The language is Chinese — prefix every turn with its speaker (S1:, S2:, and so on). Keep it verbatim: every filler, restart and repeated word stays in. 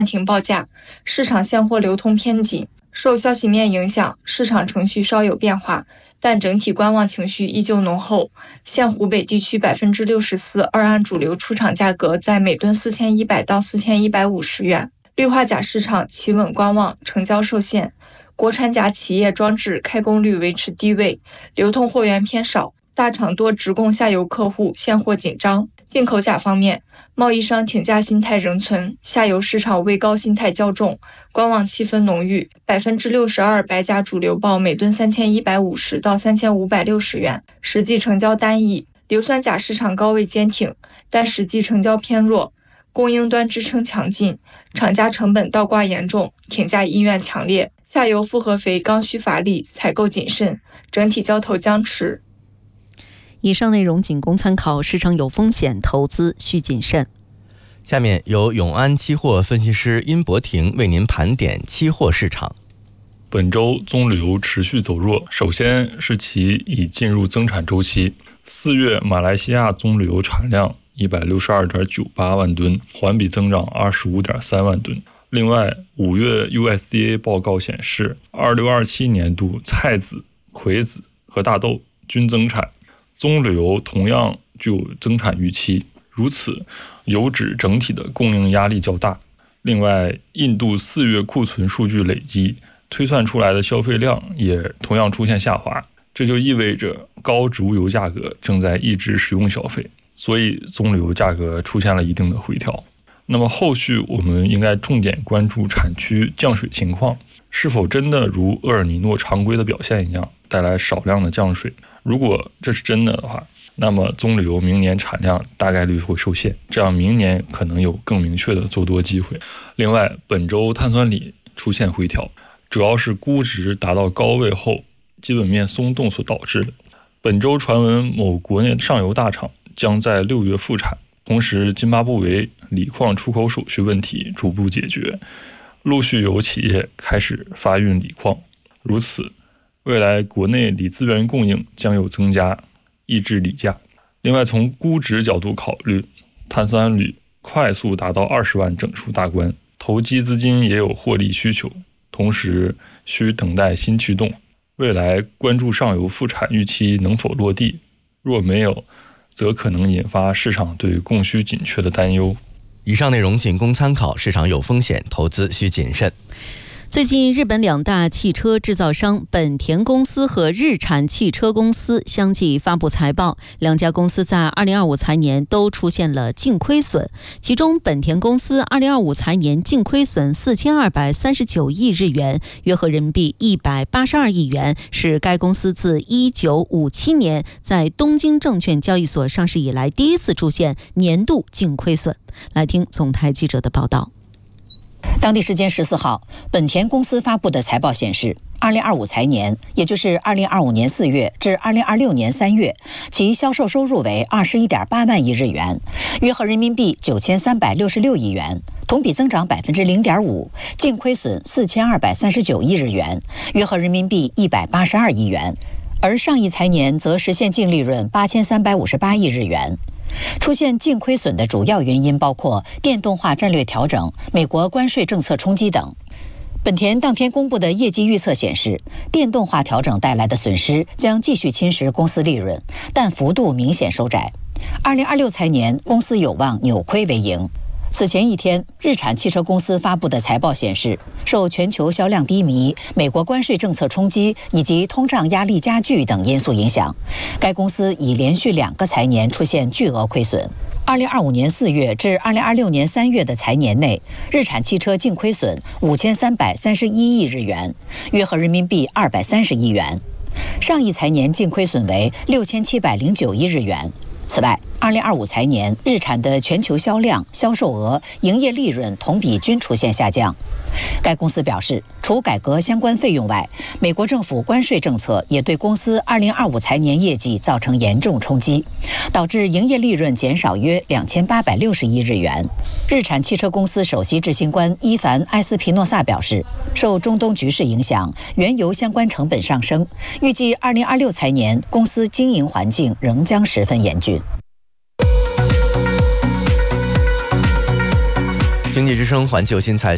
S1: 停报价，市场现货流通偏紧。受消息面影响，市场程序稍有变化，但整体观望情绪依旧浓厚。现湖北地区百分之六十四二按主流出厂价格在每吨四千一百到四千一百五十元。氯化钾市场企稳观望，成交受限。国产钾企业装置开工率维持低位，流通货源偏少，大厂多直供下游客户，现货紧张。进口钾方面，贸易商挺价心态仍存，下游市场位高心态较重，观望气氛浓郁。百分之六十二白钾主流报每吨三千一百五十到三千五百六十元，实际成交单一。硫酸钾市场高位坚挺，但实际成交偏弱，供应端支撑强劲，厂家成本倒挂严重，挺价意愿强烈。下游复合肥刚需乏力，采购谨慎，整体交投僵持。
S2: 以上内容仅供参考，市场有风险，投资需谨慎。
S3: 下面由永安期货分析师殷博庭为您盘点期货市场。
S4: 本周棕榈油持续走弱，首先是其已进入增产周期。四月马来西亚棕榈油产量 一百六十二点九八万吨，环比增长 二十五点三万吨。另外，五月 U S D A 报告显示，二六二七年度菜籽、葵籽和大豆均增产，棕榈油同样具有增产预期，如此油脂整体的供应压力较大。另外，印度四月库存数据累积，推算出来的消费量也同样出现下滑，这就意味着高植物油价格正在抑制食用消费，所以棕榈油价格出现了一定的回调。那么后续我们应该重点关注产区降水情况，是否真的如厄尔尼诺常规的表现一样带来少量的降水。如果这是真的的话，那么棕榈油明年产量大概率会受限，这样明年可能有更明确的做多机会。另外，本周碳酸锂出现回调，主要是估值达到高位后基本面松动所导致的。本周传闻某国内上游大厂将在六月复产，同时津巴布韦锂矿出口手续问题逐步解决，陆续有企业开始发运锂矿，如此未来国内锂资源供应将有增加，抑制锂价。另外，从估值角度考虑，碳酸铝快速达到二十万整数大关，投机资金也有获利需求，同时需等待新驱动。未来关注上游复产预期能否落地，若没有，则可能引发市场对供需紧缺的担忧。
S3: 以上内容仅供参考，市场有风险，投资需谨慎。
S2: 最近，日本两大汽车制造商本田公司和日产汽车公司相继发布财报，两家公司在二零二五财年都出现了净亏损。其中，本田公司二零二五财年净亏损四千二百三十九亿日元，约合人民币一百八十二亿元，是该公司自一九五七年在东京证券交易所上市以来第一次出现年度净亏损。来听总台记者的报道。
S5: 当地时间十四号，本田公司发布的财报显示，二零二五财年，也就是二零二五年四月至二零二六年三月，其销售收入为二十一点八万亿日元，约合人民币九千三百六十六亿元，同比增长百分之零点五，净亏损四千二百三十九亿日元，约合人民币一百八十二亿元。而上一财年则实现净利润八千三百五十八亿日元。出现净亏损的主要原因包括电动化战略调整、美国关税政策冲击等。本田当天公布的业绩预测显示，电动化调整带来的损失将继续侵蚀公司利润，但幅度明显收窄。二零二六财年，公司有望扭亏为盈。此前一天，日产汽车公司发布的财报显示，受全球销量低迷、美国关税政策冲击以及通胀压力加剧等因素影响，该公司已连续两个财年出现巨额亏损。二零二五年四月至二零二六年三月的财年内，日产汽车净亏损五千三百三十一亿日元，约合人民币二百三十亿元。上一财年净亏损为六千七百零九亿日元。此外，二零二五财年，日产的全球销量、销售额、营业利润同比均出现下降。该公司表示，除改革相关费用外，美国政府关税政策也对公司二零二五财年业绩造成严重冲击，导致营业利润减少约两千八百六十亿日元。日产汽车公司首席执行官伊凡·埃斯皮诺萨表示，受中东局势影响，原油相关成本上升，预计二零二六财年公司经营环境仍将十分严峻。
S3: 经济之声环球新财